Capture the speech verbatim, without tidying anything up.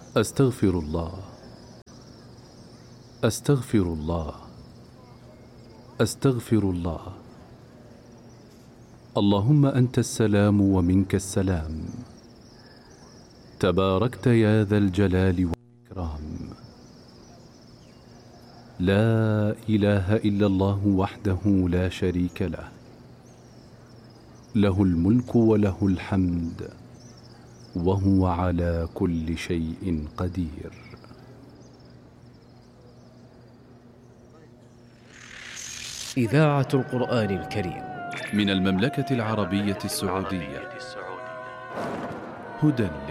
أستغفر الله، أستغفر الله، أستغفر الله. اللهم أنت السلام ومنك السلام، تباركت يا ذا الجلال والإكرام. لا إله إلا الله وحده لا شريك له، له الملك وله الحمد وهو على كل شيء قدير. إذاعة القرآن الكريم من المملكة العربية السعودية، هدى